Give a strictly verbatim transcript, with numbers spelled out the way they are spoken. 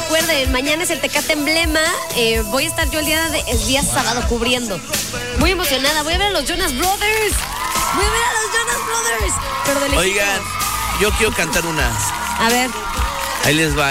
recuerden, mañana es el Tecate Emblema. Eh, voy a estar yo el día, de, el día sábado cubriendo. Muy emocionada. Voy a ver a los Jonas Brothers. Voy a ver a los Jonas Brothers. Pero de lejitos. Oigan, yo quiero cantar una. A ver. Ahí les va.